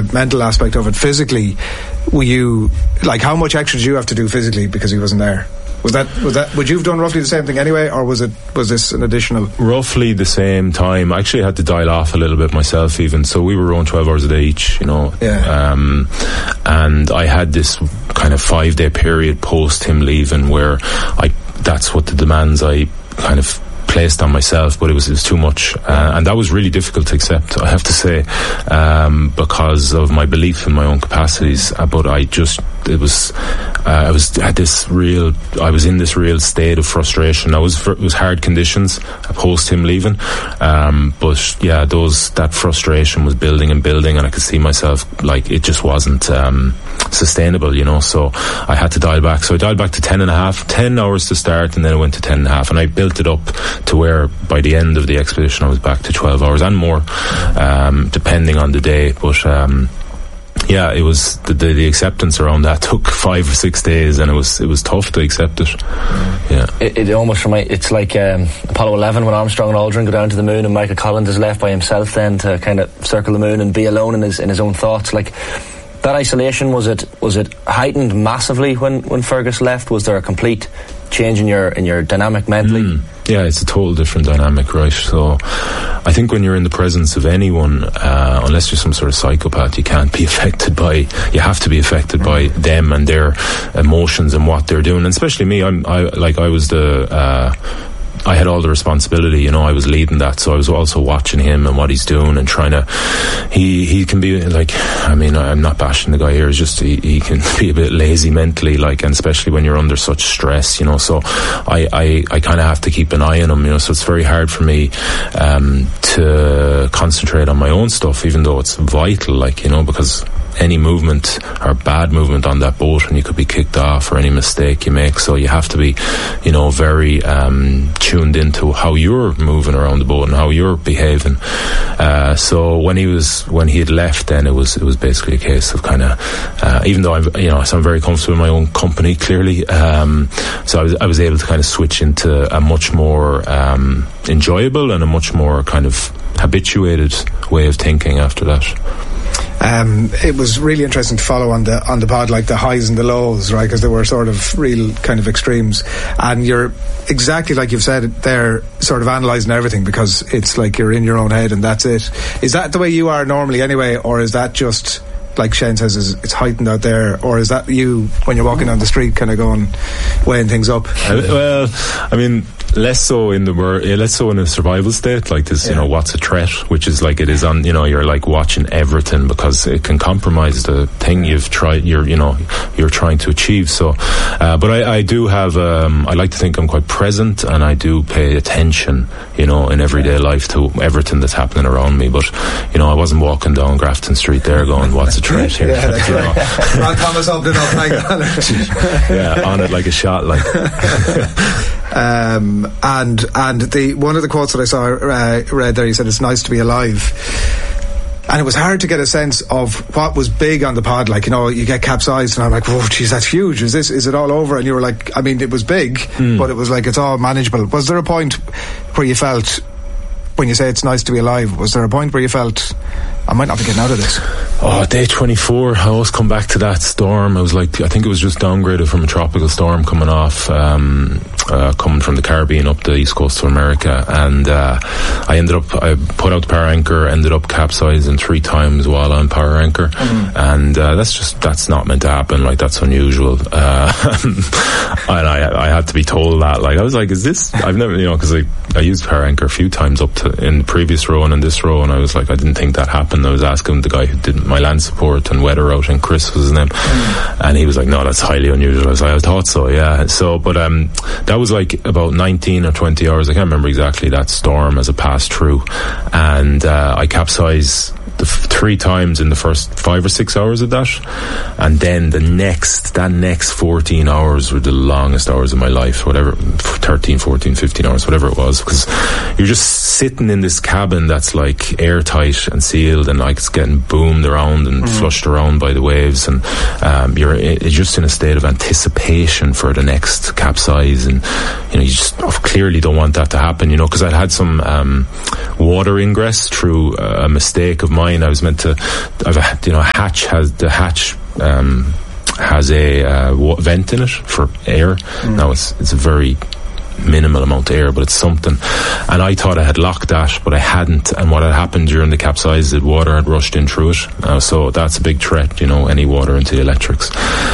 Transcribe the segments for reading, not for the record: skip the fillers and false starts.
mental aspect of it, physically, were you, like, how much extra did you have to do physically because he wasn't there? Was that would you have done roughly the same thing anyway, or was this an additional? Roughly the same time. I actually had to dial off a little bit myself even, so we were rowing 12 hours a day each, you know. Yeah. And I had this kind of 5-day period post him leaving where that's what the demands I kind of placed on myself, but it was too much, and that was really difficult to accept, I have to say, because of my belief in my own capacities. But I was in this real state of frustration. It was hard conditions post him leaving, but yeah, that frustration was building and building, and I could see myself, like, it just wasn't sustainable, you know. So I had to dial back. So I dialed back to 10 hours to start, and then I went to 10.5, and I built it up to where by the end of the expedition I was back to 12 hours and more, depending on the day. But yeah, it was the acceptance around that took 5 or 6 days, and it was tough to accept it. Yeah, it almost reminds, it's like Apollo 11 when Armstrong and Aldrin go down to the moon, and Michael Collins is left by himself then to kind of circle the moon and be alone in his own thoughts. Like, that isolation, was it heightened massively when Fergus left? Was there a complete change in your dynamic mentally? Yeah, it's a total different dynamic, right? So I think when you're in the presence of anyone, unless you're some sort of psychopath, you have to be affected by them and their emotions and what they're doing. And especially me, I had all the responsibility, you know. I was leading that, so I was also watching him and what he's doing and trying to. He can be like, I mean, I'm not bashing the guy here. It's just he can be a bit lazy mentally, like, and especially when you're under such stress, you know. So I kind of have to keep an eye on him, you know. So it's very hard for me to concentrate on my own stuff, even though it's vital, like, you know, because any movement or bad movement on that boat and you could be kicked off, or any mistake you make. So you have to be, you know, very tuned into how you're moving around the boat and how you're behaving. So when he had left, then it was basically a case of kind of, even though I'm very comfortable in my own company, clearly. So I was able to kind of switch into a much more enjoyable and a much more kind of habituated way of thinking after that. It was really interesting to follow on the pod, like the highs and the lows, right? Because they were sort of real kind of extremes, and you're exactly like you've said, they're sort of analysing everything, because it's like you're in your own head and that's it. Is that the way you are normally anyway, or is that just, like Shane says, it's heightened out there, or is that you when you're walking down the street kind of going, weighing things up? Well, I mean, less so in a survival state like this, you know, what's a threat, which is like it is on, you know, you're like watching everything, because it can compromise the thing you're trying to achieve. So but I do have I like to think I'm quite present, and I do pay attention, you know, in everyday life to everything that's happening around me. But, you know, I wasn't walking down Grafton Street there going, what's a threat here? Yeah, that's right. Ron Thomas up and yeah, on it like a shot, like. And one of the quotes that I saw read there, he said, "It's nice to be alive." And it was hard to get a sense of what was big on the pod. Like, you know, you get capsized, and I'm like, "Whoa, geez, that's huge. Is it all over?" And you were like, I mean, it was big, but it was like, it's all manageable. Was there a point where you felt, when you say it's nice to be alive, was there a point where you felt, I might not be getting out of this? Oh, day 24, I always come back to that storm. I was like, I think it was just downgraded from a tropical storm coming off, coming from the Caribbean up the east coast of America, and I put out the power anchor, ended up capsizing 3 times while on power anchor, and that's not meant to happen. Like, that's unusual. And I had to be told that. Like, I was like, is this? I've never, you know, because I used power anchor a few times up to in the previous row and in this row, and I was like, I didn't think that happened. I was asking the guy who did my land support and weather routing, Chris was his name, and he was like, no, that's highly unusual. I was like, I thought so, yeah. So, but that was like about 19 or 20 hours, I can't remember exactly, that storm as it passed through, and I capsized 3 times in the first 5 or 6 hours of that, and then that next 14 hours were the longest hours of my life, whatever, 13, 14, 15 hours, whatever it was, because you're just sitting in this cabin that's like airtight and sealed, and like it's getting boomed around and flushed around by the waves, and you're just in a state of anticipation for the next capsize, and you know, you just clearly don't want that to happen, you know, because I'd had some water ingress through a mistake of mine mine. I was meant to, hatch has a vent in it for air. Now it's a very minimal amount of air, but it's something, and I thought I had locked that, but I hadn't. And what had happened during the capsize, the water had rushed in through it, so that's a big threat, any water into the electrics.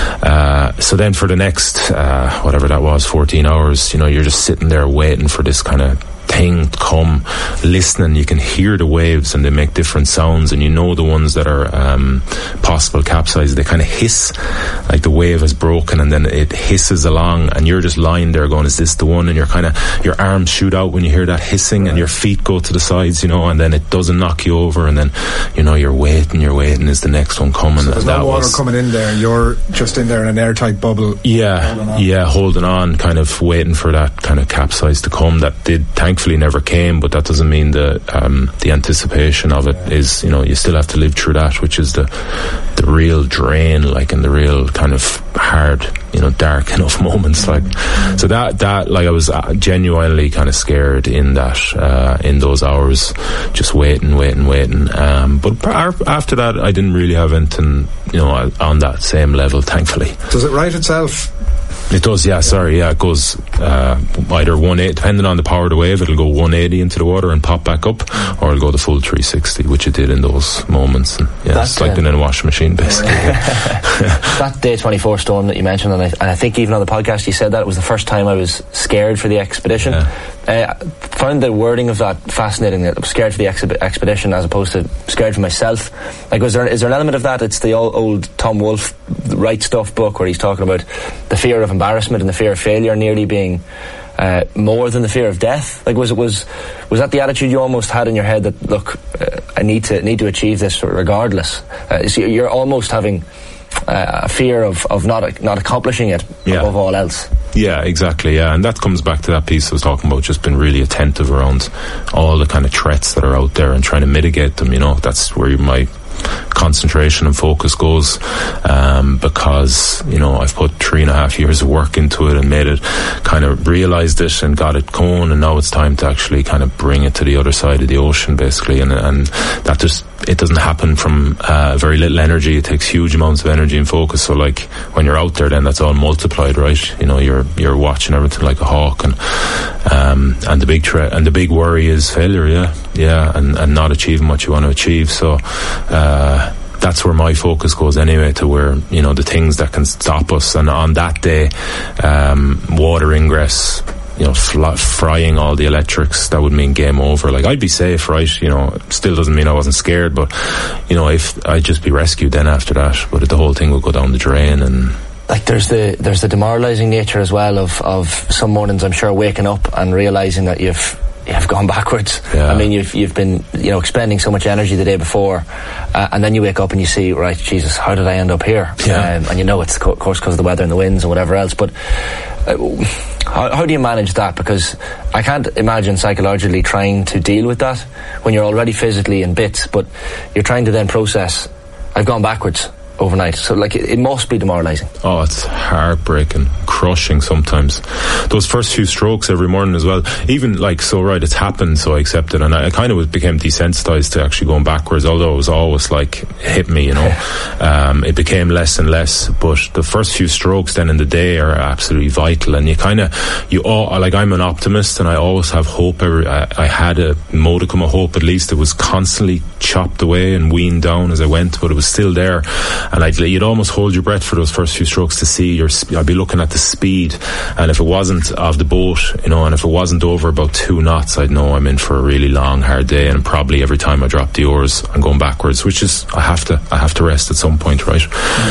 So then for the next whatever that was, 14 hours, you're just sitting there waiting for this kind of thing to come, listening. You can hear the waves and they make different sounds, and the ones that are possible capsize, they kind of hiss like the wave has broken, and then it hisses along, and you're just lying there going, is this the one? And your arms shoot out when you hear that hissing, and your feet go to the sides, and then it doesn't knock you over, and then you're waiting, is the next one coming? So there's no water coming in there, you're just in there in an airtight bubble, holding on, kind of waiting for that kind of capsize to come. That did thankfully never came, but that doesn't mean the anticipation of it is, you still have to live through that, which is the real drain, like, and the real kind of hard, dark enough moments, like. So that like, I was genuinely kind of scared in that, in those hours, just waiting. But after that, I didn't really have anything, on that same level, thankfully. Does it right itself? It does, yeah. It goes either 180, depending on the power of the wave, it'll go 180 into the water and pop back up, or it'll go the full 360, which it did in those moments. And it's like being in a washing machine, basically. That day 24 storm that you mentioned, and I think even on the podcast you said that it was the first time I was scared for the expedition. Found the wording of that fascinating, that I was scared for the expedition as opposed to scared for myself. Like, is there an element of that? It's the old Tom Wolfe Right Stuff book where he's talking about the fear of embarrassment and the fear of failure nearly being more than the fear of death. Like, was that the attitude you almost had in your head, that look, I need to achieve this regardless? So you're almost having a fear of not accomplishing it above all else. Yeah, exactly, yeah. And that comes back to that piece I was talking about, just being really attentive around all the kind of threats that are out there and trying to mitigate them. That's where my concentration and focus goes, because I've put 3.5 years of work into it and made it, kind of realised it and got it going, and now it's time to actually kind of bring it to the other side of the ocean, basically. And that just, it doesn't happen from very little energy. It takes huge amounts of energy and focus. So like, when you're out there, then that's all multiplied, right? You're watching everything like a hawk, and the big threat and the big worry is failure, and not achieving what you want to achieve. So that's where my focus goes anyway, to where, the things that can stop us. And on that day, water ingress, frying all the electrics, that would mean game over. Like, I'd be safe, right? Still doesn't mean I wasn't scared, but, if I'd just be rescued then after that, but the whole thing would go down the drain. And like, there's the demoralising nature as well of some mornings, I'm sure, waking up and realising that you've gone backwards. I mean, you've been expending so much energy the day before, and then you wake up and you see, right, Jesus, how did I end up here? And it's of course because of the weather and the winds and whatever else, but how do you manage that? Because I can't imagine psychologically trying to deal with that when you're already physically in bits, but you're trying to then process, I've gone backwards overnight. So like, it must be demoralising. Oh, it's heartbreaking, crushing sometimes. Those first few strokes every morning as well, even like, so right, it's happened, so I accept it, and I kind of became desensitised to actually going backwards, although it was always like, it hit me, it became less and less. But the first few strokes then in the day are absolutely vital, and I'm an optimist, and I always have hope. I had a modicum of hope, at least. It was constantly chopped away and weaned down as I went, but it was still there. And you'd almost hold your breath for those first few strokes to see I'd be looking at the speed, and if it wasn't of the boat, and if it wasn't over about 2 knots, I'd know I'm in for a really long, hard day. And probably every time I drop the oars, I'm going backwards, which is, I have to rest at some point, right?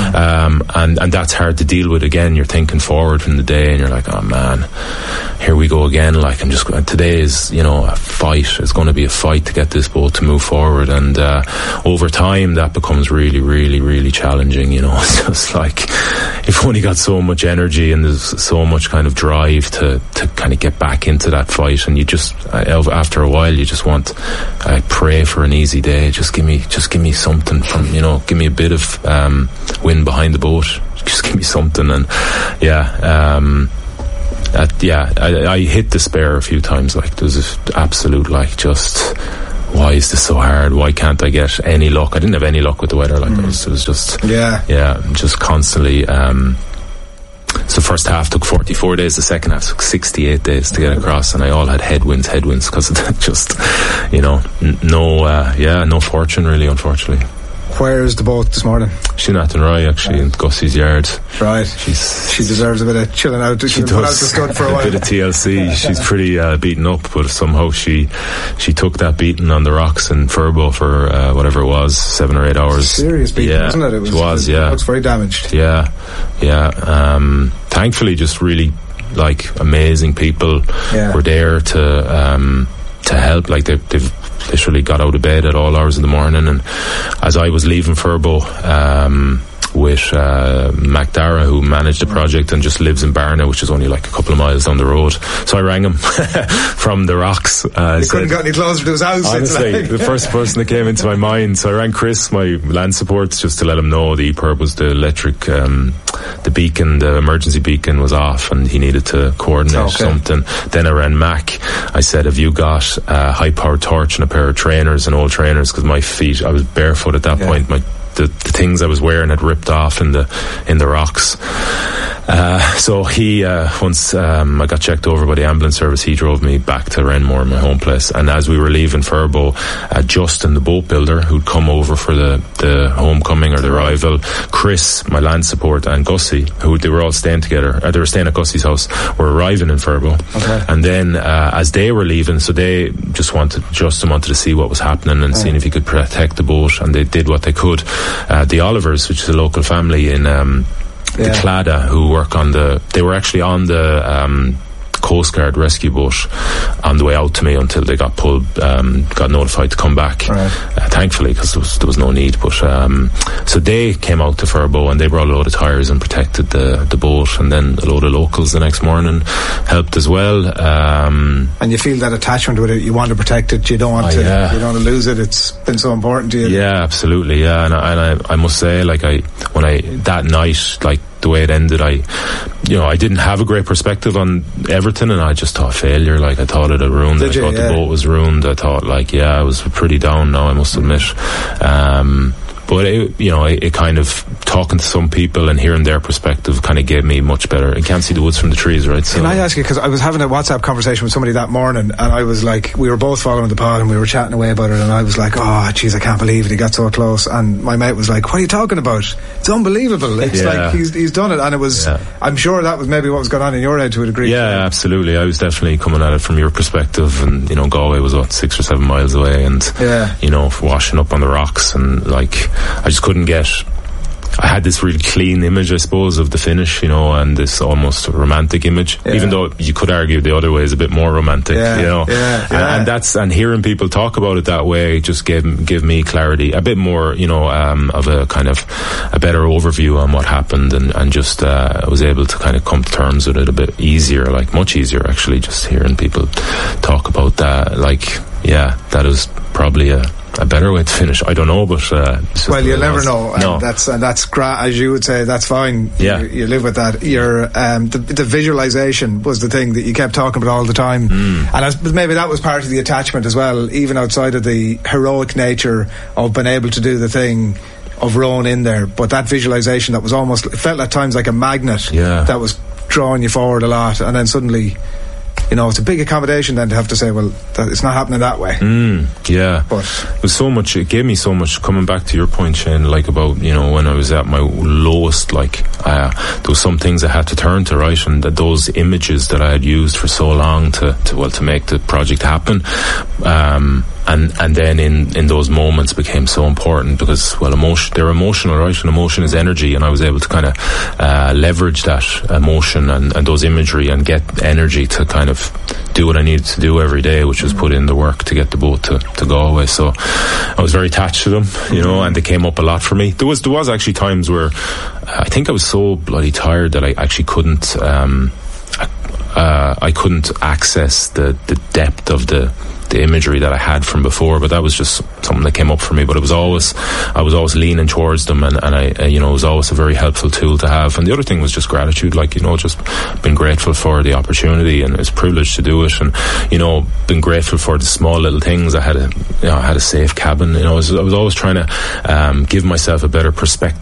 And that's hard to deal with. Again, you're thinking forward from the day, and you're like, oh man, here we go again. Like, today is, a fight. It's going to be a fight to get this boat to move forward. And over time, that becomes really, really, really challenging. It's just like, you've only got so much energy, and there's so much kind of drive to kind of get back into that fight. And you just, after a while, you just want, I pray for an easy day. Just give me something from, give me a bit of wind behind the boat. Just give me something. And I hit despair a few times. Like, there's this absolute, like, just, why is this so hard? Why can't I get any luck? I didn't have any luck with the weather. Like it was just just constantly. So the first half took 44 days, the second half took 68 days to get across, and I all had headwinds because of that. Just, no fortune really, unfortunately. Where's the boat this morning? She's in Athenry, actually, in Gussie's yard. Right. She deserves a bit of chilling out. She does. Out the stud for a while. A bit of TLC. She's pretty beaten up, but somehow she took that beating on the rocks in Furbo for whatever it was, 7 or 8 hours. Serious beating, wasn't it? It was, yeah. It looks very damaged. Yeah. Thankfully, just really amazing people were there to help. Like they've literally got out of bed at all hours of the morning, and as I was leaving Furbo with Mac Dara, who managed the project and just lives in Barna, which is only like a couple of miles down the road, so I rang him from the rocks. You couldn't get any closer to his house. Honestly, the first person that came into my mind, so I rang Chris, my land support, just to let him know the EPIRB was the electric the beacon, the emergency beacon was off and he needed to coordinate something. Then I rang Mac. I said, have you got a high powered torch and a pair of trainers, and old trainers, because my feet, I was barefoot at that point, the things I was wearing had ripped off in the rocks. So he once I got checked over by the ambulance service, he drove me back to Renmore, my home place, and as we were leaving Furbo, Justin, the boat builder who'd come over for the homecoming or the arrival, Chris, my land support, and Gussie, who they were all staying together, they were staying at Gussie's house, were arriving in Furbo. And then as they were leaving, so they Justin wanted to see what was happening and seeing if he could protect the boat, and they did what they could. The Olivers, which is a local family in the Clada, who work they were actually on the Coast Guard rescue boat on the way out to me until they got notified to come back, thankfully, because there was no need, but so they came out to Furbo and they brought a load of tyres and protected the boat, and then a load of locals the next morning helped as well. And you feel that attachment with it, you want to protect it, you don't want to lose it. It's been so important to you. Yeah, absolutely. Yeah, and I must say, that night, the way it ended, I didn't have a great perspective on Everton, and I just thought failure. I thought it had ruined. I thought the boat was ruined. I thought I was pretty down now, I must admit. But it kind of, talking to some people and hearing their perspective kind of gave me much better. I can't see the woods from the trees, right? So, can I ask you, because I was having a WhatsApp conversation with somebody that morning, and I was we were both following the pod and we were chatting away about it, and I was like, oh jeez, I can't believe it, he got so close. And my mate was like, what are you talking about? It's unbelievable. It's he's done it. And it was, I'm sure that was maybe what was going on in your head to a degree. Yeah, absolutely. I was definitely coming at it from your perspective, and Galway was 6 or 7 miles away, and washing up on the rocks, and I just couldn't get. I had this really clean image, I suppose, of the finish, and this almost romantic image, even though you could argue the other way is a bit more romantic, and hearing people talk about it that way just give me clarity, a bit more, of a kind of a better overview on what happened, and just I was able to kind of come to terms with it a bit easier, much easier actually, just hearing people talk about that, that was probably a better way to finish. I don't know, but you'll never know. No. That's great, as you would say. That's fine. Yeah, you live with that. Your the visualization was the thing that you kept talking about all the time, and maybe that was part of the attachment as well, even outside of the heroic nature of being able to do the thing of rowing in there. But that visualization that was almost, it felt at times like a magnet that was drawing you forward a lot, and then suddenly, it's a big accommodation then to have to say, well, it's not happening that way. But it was so much, it gave me so much, coming back to your point, Shane, about, when I was at my lowest, there was some things I had to turn to, right? And those images that I had used for so long to make the project happen, and then in those moments became so important, because they're emotional, right? And emotion is energy, and I was able to kind of leverage that emotion and those imagery and get energy to kind of do what I needed to do every day, which was put in the work to get the boat to Galway. So I was very attached to them, and they came up a lot for me. There was actually times where I think I was so bloody tired that I actually couldn't I couldn't access the depth of the imagery that I had from before, but that was just something that came up for me. But I was always leaning towards them, and I it was always a very helpful tool to have. And the other thing was just gratitude, just been grateful for the opportunity, and it's a privilege to do it, and been grateful for the small little things. I had a safe cabin. I was always trying to give myself a better perspective